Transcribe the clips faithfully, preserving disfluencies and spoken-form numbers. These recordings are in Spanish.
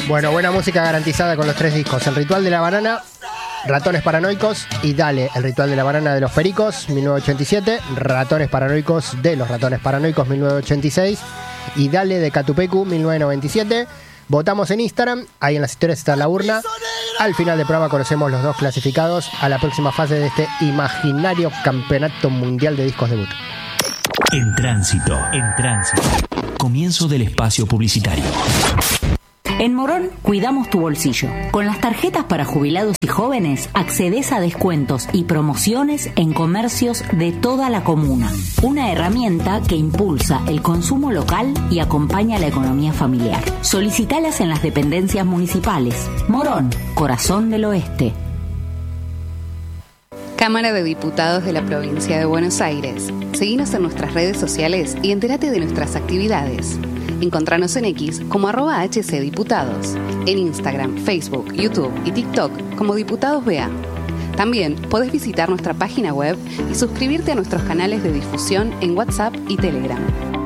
Bueno, buena música garantizada con los tres discos. El Ritual de la Banana, Ratones Paranoicos y Dale, El Ritual de la Banana de los Pericos, mil novecientos ochenta y siete, Ratones Paranoicos de los Ratones Paranoicos, mil novecientos ochenta y seis y Dale de Catupecu, mil novecientos noventa y siete. Votamos en Instagram, ahí en las historias está la urna. Al final del programa conocemos los dos clasificados a la próxima fase de este imaginario Campeonato Mundial de Discos Debut. En tránsito, en tránsito. Comienzo del espacio publicitario. En Morón cuidamos tu bolsillo. Con las tarjetas para jubilados y jóvenes accedes a descuentos y promociones en comercios de toda la comuna. Una herramienta que impulsa el consumo local y acompaña la economía familiar. Solicitalas en las dependencias municipales. Morón, corazón del oeste. Cámara de Diputados de la Provincia de Buenos Aires. Seguinos en nuestras redes sociales y entérate de nuestras actividades. Encontranos en X como arroba hcdiputados, en Instagram, Facebook, YouTube y TikTok como Diputados B A. También podés visitar nuestra página web y suscribirte a nuestros canales de difusión en WhatsApp y Telegram.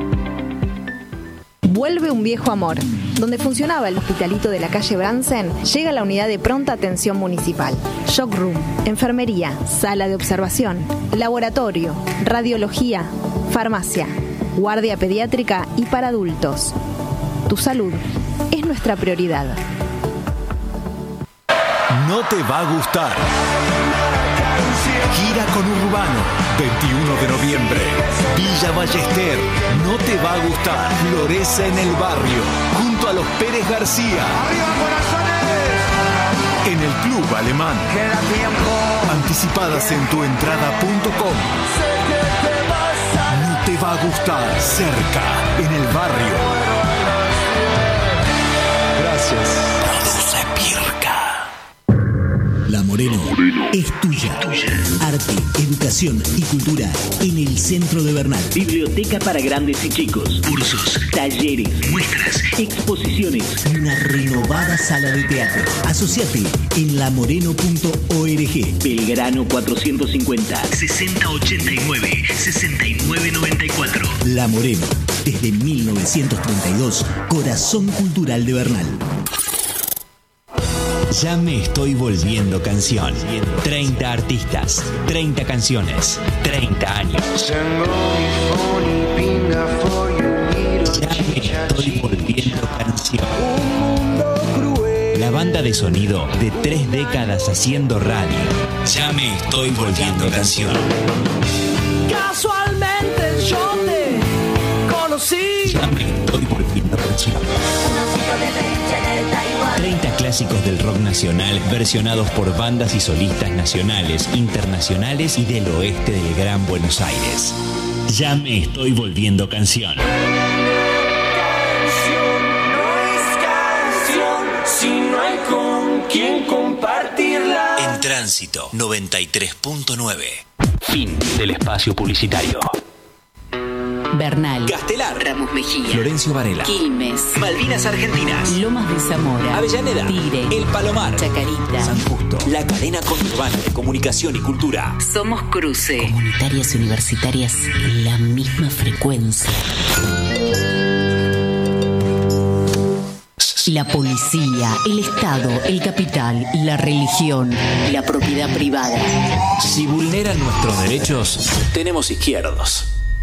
Vuelve un viejo amor. Donde funcionaba el hospitalito de la calle Bransen, llega la unidad de pronta atención municipal. Shock room, enfermería, sala de observación, laboratorio, radiología, farmacia, guardia pediátrica y para adultos. Tu salud es nuestra prioridad. No te va a gustar. Gira con Urbano, veintiuno de noviembre. Villa Ballester, no te va a gustar. Florece en el barrio, junto a los Pérez García. En el Club Alemán. Anticipadas en tu entrada punto com. No te va a gustar. Cerca, en el barrio. Gracias. Produce Pirca. La Moreno es tuya. Arte, educación y cultura en el centro de Bernal. Biblioteca para grandes y chicos. Cursos, talleres, muestras, exposiciones y una renovada sala de teatro. Asociate en la moreno punto org. Belgrano cuatrocientos cincuenta, sesenta ochenta y nueve, sesenta y nueve noventa y cuatro. La Moreno, desde mil novecientos treinta y dos, corazón cultural de Bernal. Ya me estoy volviendo canción. treinta artistas, treinta canciones, treinta años. Ya me estoy volviendo canción. La banda de sonido de tres décadas haciendo radio. Ya me estoy volviendo canción. Casualmente yo te conocí. Ya me estoy volviendo canción. treinta clásicos del rock nacional versionados por bandas y solistas nacionales, internacionales y del oeste del Gran Buenos Aires. Ya me estoy volviendo canción. Canción no es canción si no hay con quien compartirla. En tránsito noventa y tres punto nueve. Fin del espacio publicitario. Bernal, Castelar, Ramos Mejía, Florencio Varela, Quilmes, Malvinas Argentinas, Lomas de Zamora, Avellaneda, Tigre, El Palomar, Chacarita, San Justo, la cadena conurbana de comunicación y cultura. Somos Cruce. Comunitarias y universitarias en la misma frecuencia. La policía, el Estado, el capital, la religión, la propiedad privada. Si vulneran nuestros derechos, tenemos izquierdos.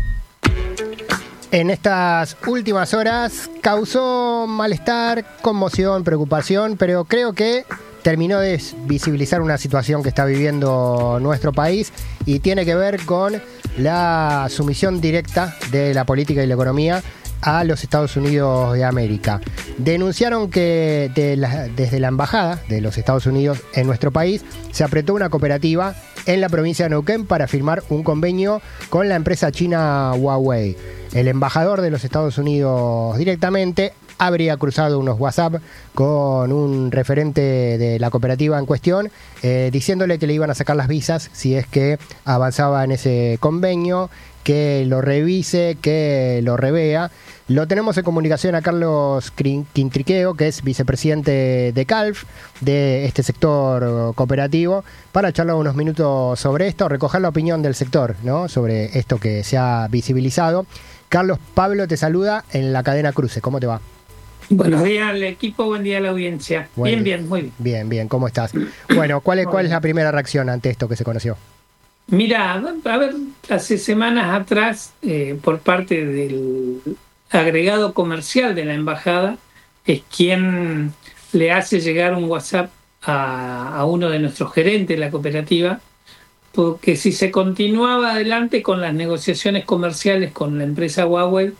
En estas últimas horas causó malestar, conmoción, preocupación, pero creo que terminó de visibilizar una situación que está viviendo nuestro país y tiene que ver con la sumisión directa de la política y la economía a los Estados Unidos de América. Denunciaron que de la, desde la embajada de los Estados Unidos en nuestro país se apretó una cooperativa en la provincia de Neuquén para firmar un convenio con la empresa china Huawei. El embajador de los Estados Unidos directamente habría cruzado unos WhatsApp con un referente de la cooperativa en cuestión, eh, diciéndole que le iban a sacar las visas si es que avanzaba en ese convenio, que lo revise, que lo revea. Lo tenemos en comunicación a Carlos Quintriqueo, que es vicepresidente de CALF, de este sector cooperativo, para charlar unos minutos sobre esto, recoger la opinión del sector, ¿no?, sobre esto que se ha visibilizado. Carlos, Pablo te saluda en la cadena Cruce. ¿Cómo te va? Buenos días al equipo, buen día a la audiencia. Buen bien, día. bien, muy bien. Bien, bien, ¿cómo estás? Bueno, ¿cuál es, cuál es la primera reacción ante esto que se conoció? Mira, a ver, hace semanas atrás, eh, por parte del agregado comercial de la embajada, es quien le hace llegar un WhatsApp a, a uno de nuestros gerentes de la cooperativa, porque si se continuaba adelante con las negociaciones comerciales con la empresa Huawei,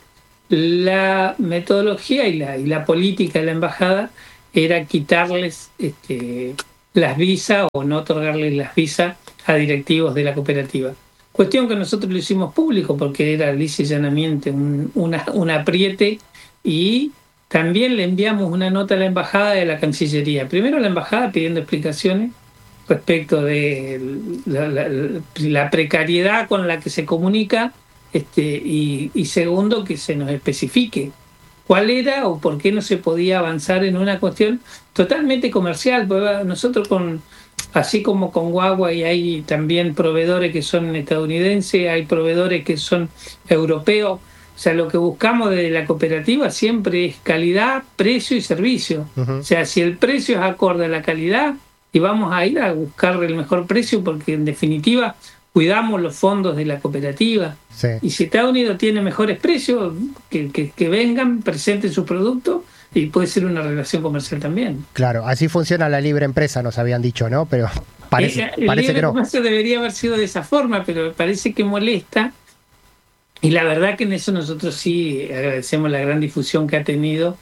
la metodología y la, y la política de la embajada era quitarles este, las visas o no otorgarles las visas a directivos de la cooperativa. Cuestión que nosotros lo hicimos público porque era lisa y llanamente un, una, un apriete, y también le enviamos una nota a la embajada de la Cancillería. Primero a la embajada pidiendo explicaciones respecto de la, la, la precariedad con la que se comunica, este, y, y segundo que se nos especifique cuál era o por qué no se podía avanzar en una cuestión totalmente comercial. Porque nosotros, con así como con Huawei, hay también proveedores que son estadounidenses, hay proveedores que son europeos. O sea, lo que buscamos de la cooperativa siempre es calidad, precio y servicio. Uh-huh. O sea, si el precio es acorde a la calidad, y vamos a ir a buscar el mejor precio, porque en definitiva cuidamos los fondos de la cooperativa. Sí. Y si Estados Unidos tiene mejores precios, que, que, que vengan, presenten sus productos, y puede ser una relación comercial también. Claro, así funciona la libre empresa, nos habían dicho, ¿no? Pero parece, eh, el parece libre que no. comercio debería haber sido de esa forma, pero parece que molesta. Y la verdad que en eso nosotros sí agradecemos la gran difusión que ha tenido,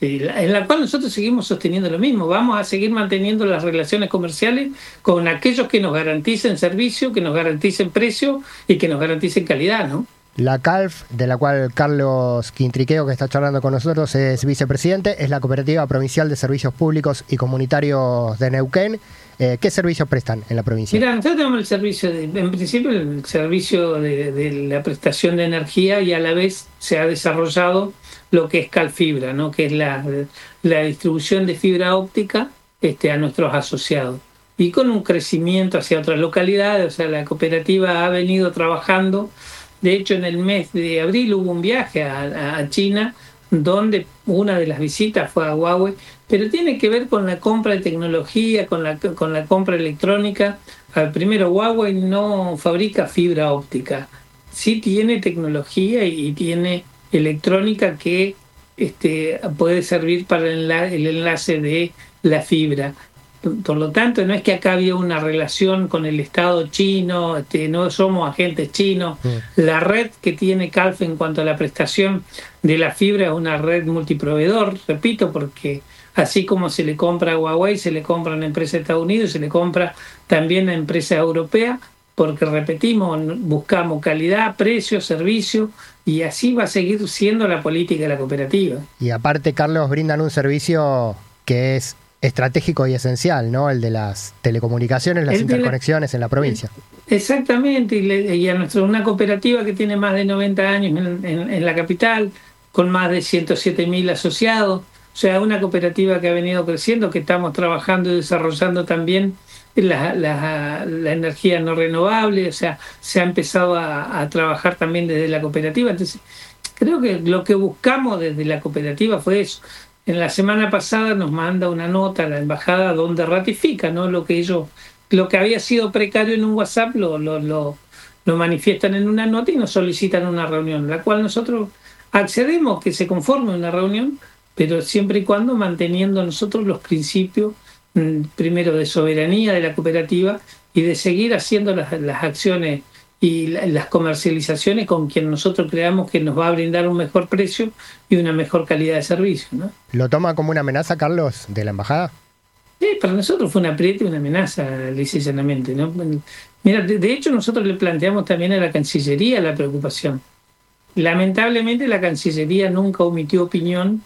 en la cual nosotros seguimos sosteniendo lo mismo. Vamos a seguir manteniendo las relaciones comerciales con aquellos que nos garanticen servicio, que nos garanticen precio y que nos garanticen calidad, ¿no? La C A L F, de la cual Carlos Quintriqueo, que está charlando con nosotros, es vicepresidente, es la Cooperativa Provincial de Servicios Públicos y Comunitarios de Neuquén. Eh, ¿Qué servicios prestan en la provincia? Mira, nosotros tenemos el servicio, de, en principio el servicio de, de la prestación de energía, y a la vez se ha desarrollado lo que es Calfibra, ¿no? Que es la, la distribución de fibra óptica este, a nuestros asociados. Y con un crecimiento hacia otras localidades. O sea, la cooperativa ha venido trabajando. De hecho, en el mes de abril hubo un viaje a, a China, donde una de las visitas fue a Huawei, pero tiene que ver con la compra de tecnología, con la, con la compra electrónica. Primero, Huawei no fabrica fibra óptica, sí tiene tecnología y, y tiene electrónica que este, puede servir para el, enla- el enlace de la fibra. Por lo tanto, no es que acá había una relación con el Estado chino, este, no somos agentes chinos. Mm. La red que tiene C A L F en cuanto a la prestación de la fibra es una red multiproveedor, repito, porque así como se le compra a Huawei, se le compra a una empresa de Estados Unidos, se le compra también a empresas europeas, porque repetimos, buscamos calidad, precio, servicio, y así va a seguir siendo la política de la cooperativa. Y aparte, Carlos, brindan un servicio que es estratégico y esencial, ¿no? El de las telecomunicaciones, las interconexiones la, en la provincia. Exactamente, y, le, y a nuestra, una cooperativa que tiene más de noventa años en, en, en la capital, con más de ciento siete mil asociados, o sea, una cooperativa que ha venido creciendo, que estamos trabajando y desarrollando también la, la, la energía no renovable. O sea, se ha empezado a, a trabajar también desde la cooperativa. Entonces, creo que lo que buscamos desde la cooperativa fue eso. En la semana pasada nos manda una nota a la embajada donde ratifica, ¿no? Lo que ellos, lo que había sido precario en un WhatsApp lo, lo, lo, lo manifiestan en una nota y nos solicitan una reunión, la cual nosotros accedemos que se conforme una reunión, pero siempre y cuando manteniendo nosotros los principios, primero de soberanía de la cooperativa y de seguir haciendo las, las acciones y las comercializaciones con quien nosotros creamos que nos va a brindar un mejor precio y una mejor calidad de servicio, ¿no? ¿Lo toma como una amenaza, Carlos, de la embajada? Sí, para nosotros fue un apriete y una amenaza, lisa y llanamente, ¿no? Mira, de, de hecho nosotros le planteamos también a la Cancillería la preocupación. Lamentablemente la Cancillería nunca omitió opinión,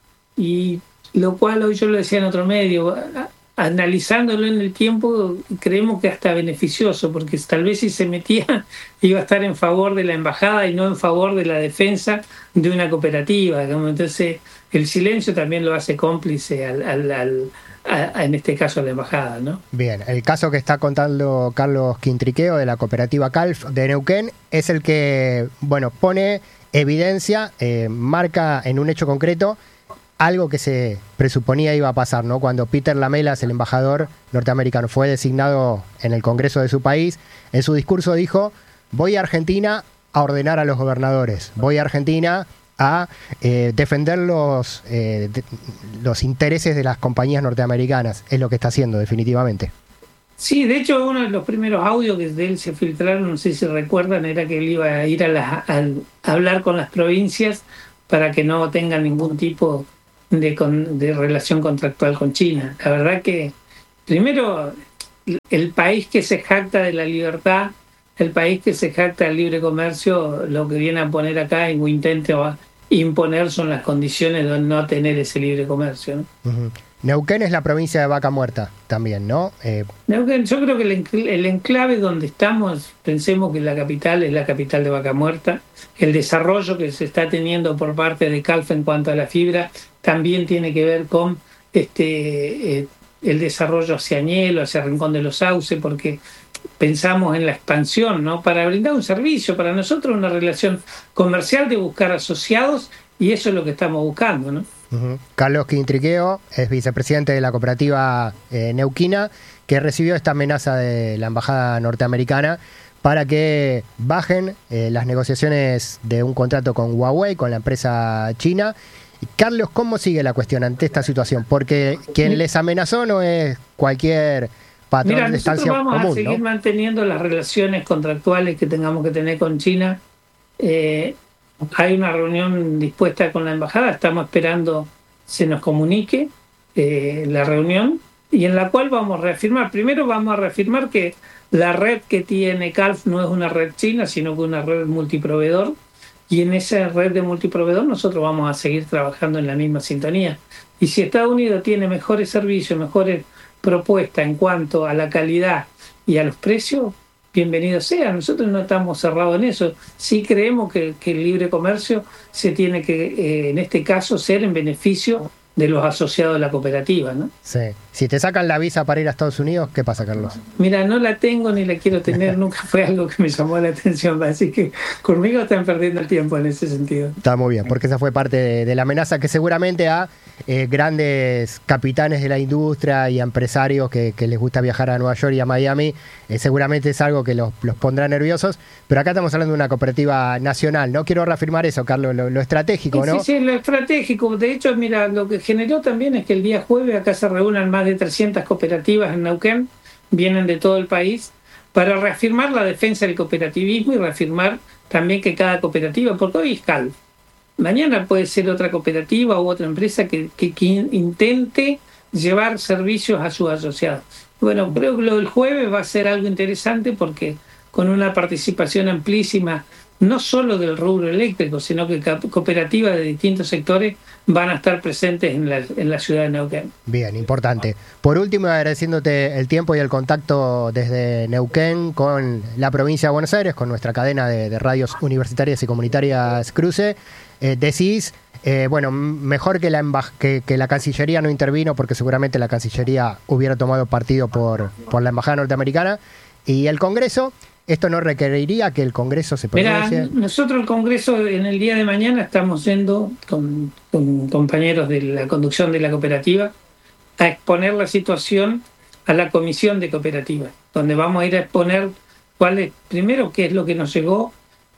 y lo cual hoy yo lo decía en otro medio, analizándolo en el tiempo, creemos que hasta beneficioso, porque tal vez si se metía iba a estar en favor de la embajada y no en favor de la defensa de una cooperativa. Entonces el silencio también lo hace cómplice al, al, al, a, en este caso a la embajada, ¿no? Bien, el caso que está contando Carlos Quintriqueo de la cooperativa C A L F de Neuquén es el que, bueno, pone evidencia, eh, marca en un hecho concreto algo que se presuponía iba a pasar, ¿no? Cuando Peter Lamelas, el embajador norteamericano, fue designado en el Congreso de su país, en su discurso dijo: voy a Argentina a ordenar a los gobernadores, voy a Argentina a eh, defender los, eh, de, los intereses de las compañías norteamericanas. Es lo que está haciendo, definitivamente. Sí, de hecho, uno de los primeros audios que de él se filtraron, no sé si recuerdan, era que él iba a ir a, la, a, a hablar con las provincias para que no tengan ningún tipo de, con, de relación contractual con China. La verdad que, primero, el país que se jacta de la libertad, el país que se jacta del libre comercio, lo que viene a poner acá o intenta imponer son las condiciones de no tener ese libre comercio, ¿no? Uh-huh. Neuquén es la provincia de Vaca Muerta también, ¿no? Eh... Neuquén, yo creo que el, encl- el enclave donde estamos, pensemos que la capital es la capital de Vaca Muerta. El desarrollo que se está teniendo por parte de Calfa en cuanto a la fibra también tiene que ver con este eh, el desarrollo hacia Añelo, hacia Rincón de los Sauces, porque pensamos en la expansión, ¿no? Para brindar un servicio, para nosotros una relación comercial de buscar asociados, y eso es lo que estamos buscando, ¿no? Uh-huh. Carlos Quintriqueo es vicepresidente de la cooperativa eh, neuquina, que recibió esta amenaza de la embajada norteamericana para que bajen eh, las negociaciones de un contrato con Huawei, con la empresa china. Carlos, ¿cómo sigue la cuestión ante esta situación? Porque quien les amenazó no es cualquier patrón Mira, de estancia común, nosotros vamos a seguir ¿no? manteniendo las relaciones contractuales que tengamos que tener con China. Eh, hay una reunión dispuesta con la embajada, estamos esperando se nos comunique eh, la reunión, y en la cual vamos a reafirmar, primero vamos a reafirmar que la red que tiene Calf no es una red china, sino que una red multiproveedor, y en esa red de multiproveedor nosotros vamos a seguir trabajando en la misma sintonía. Y si Estados Unidos tiene mejores servicios, mejores propuestas en cuanto a la calidad y a los precios, bienvenido sea. Nosotros no estamos cerrados en eso. Sí creemos que, que el libre comercio se tiene que, eh, en este caso, ser en beneficio de los asociados de la cooperativa, ¿no? Sí. Si te sacan la visa para ir a Estados Unidos, ¿qué pasa, Carlos? Mira, no la tengo ni la quiero tener, nunca fue algo que me llamó la atención, así que conmigo están perdiendo el tiempo en ese sentido. Está muy bien, porque esa fue parte de, de la amenaza que seguramente a eh, grandes capitanes de la industria y a empresarios que, que les gusta viajar a Nueva York y a Miami, eh, seguramente es algo que los, los pondrá nerviosos, pero acá estamos hablando de una cooperativa nacional, ¿no? Quiero reafirmar eso, Carlos, lo, lo estratégico, ¿no? Sí, sí, lo estratégico. De hecho, mira, lo que generó también es que el día jueves acá se reúnan más de trescientas cooperativas en Neuquén, vienen de todo el país, para reafirmar la defensa del cooperativismo y reafirmar también que cada cooperativa, porque hoy es Calf, mañana puede ser otra cooperativa u otra empresa que, que, que intente llevar servicios a sus asociados. Bueno, creo que lo del jueves va a ser algo interesante porque con una participación amplísima, no solo del rubro eléctrico, sino que cooperativas de distintos sectores van a estar presentes en la, en la ciudad de Neuquén. Bien, importante. Por último, agradeciéndote el tiempo y el contacto desde Neuquén con la provincia de Buenos Aires, con nuestra cadena de, de radios universitarias y comunitarias Cruce. Eh, decís, eh, bueno, mejor que la, embaj- que, que la Cancillería no intervino, porque seguramente la Cancillería hubiera tomado partido por, por la Embajada norteamericana. Y el Congreso, ¿esto no requeriría que el Congreso se pronuncie? Mira, nosotros el Congreso en el día de mañana estamos yendo con, con compañeros de la conducción de la cooperativa a exponer la situación a la Comisión de Cooperativas, donde vamos a ir a exponer cuál es, primero, qué es lo que nos llegó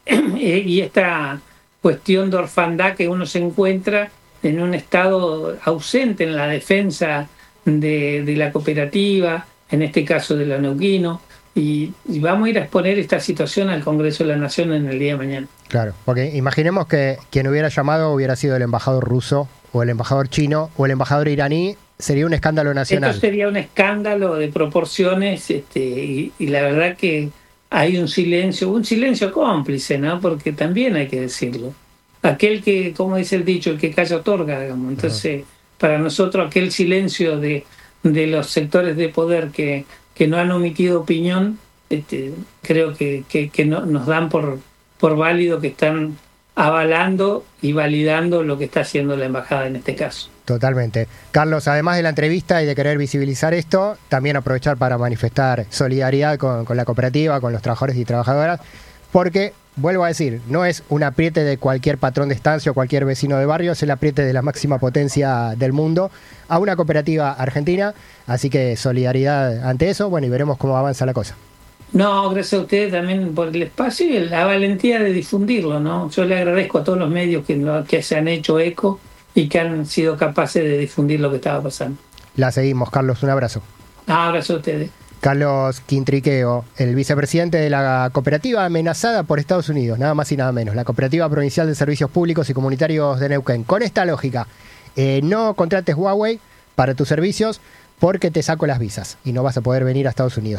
y esta cuestión de orfandad que uno se encuentra en un estado ausente en la defensa de, de la cooperativa, en este caso de la Neuquino. Y, y vamos a ir a exponer esta situación al Congreso de la Nación en el día de mañana. Claro, porque imaginemos que quien hubiera llamado hubiera sido el embajador ruso, o el embajador chino, o el embajador iraní, sería un escándalo nacional. Esto sería un escándalo de proporciones, este, y, y la verdad que hay un silencio, un silencio cómplice, ¿no? Porque también hay que decirlo. Aquel que, como dice el dicho, el que calla otorga, digamos. Entonces, uh-huh. para nosotros aquel silencio de, de los sectores de poder que que no han omitido opinión, este, creo que, que, que no, nos dan por, por válido que están avalando y validando lo que está haciendo la embajada en este caso. Totalmente. Carlos, además de la entrevista y de querer visibilizar esto, también aprovechar para manifestar solidaridad con, con la cooperativa, con los trabajadores y trabajadoras, porque vuelvo a decir, no es un apriete de cualquier patrón de estancia o cualquier vecino de barrio, es el apriete de la máxima potencia del mundo a una cooperativa argentina, así que solidaridad ante eso, bueno, y veremos cómo avanza la cosa. No, gracias a ustedes también por el espacio y la valentía de difundirlo, ¿no? Yo le agradezco a todos los medios que, lo, que se han hecho eco y que han sido capaces de difundir lo que estaba pasando. La seguimos, Carlos, un abrazo. Un abrazo a ustedes. Carlos Quintriqueo, el vicepresidente de la cooperativa amenazada por Estados Unidos, nada más y nada menos, la Cooperativa Provincial de Servicios Públicos y Comunitarios de Neuquén. Con esta lógica, eh, no contrates Huawei para tus servicios porque te saco las visas y no vas a poder venir a Estados Unidos.